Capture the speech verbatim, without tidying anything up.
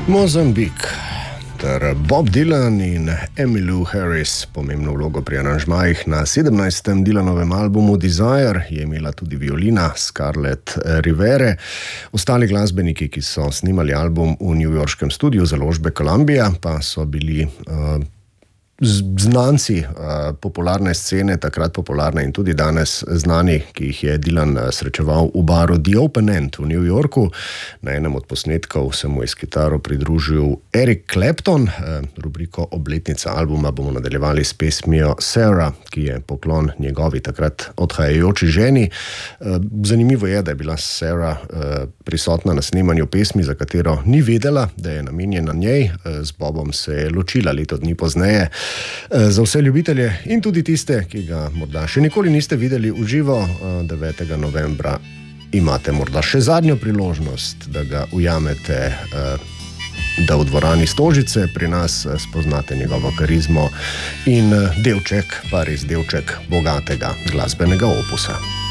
Mozambik ter Bob Dylan in Emmylou Harris pomembno vlogo pri aranžmajih na sedemnajstem Dylanovem albumu Desire je imela tudi violina Scarlett Rivere. Ostali glasbeniki, ki so snimali album v newyorškem studiu založbe Columbia, pa so bili uh, znanci uh, popularne scene, takrat popularne in tudi danes znani, ki jih je Dylan srečeval v baru The Open End v New Yorku. Na enem od posnetkov se mu je s kitaro pridružil Eric Clapton. Uh, rubriko Obletnica albuma bomo nadaljevali s pesmijo Sarah, ki je poklon njegovi takrat odhajajoči ženi. Uh, zanimivo je, da je bila Sarah uh, prisotna na snemanju pesmi, za katero ni vedela, da je namenjena njej. Uh, z Bobom se je ločila leto dni pozneje. Za vse ljubitelje in tudi tiste, ki ga morda še nikoli niste videli v živo, devetega novembra imate morda še zadnjo priložnost, da ga ujamete, da v dvorani Stožice pri nas spoznate njegovo karizmo in delček, pa res delček bogatega glasbenega opusa.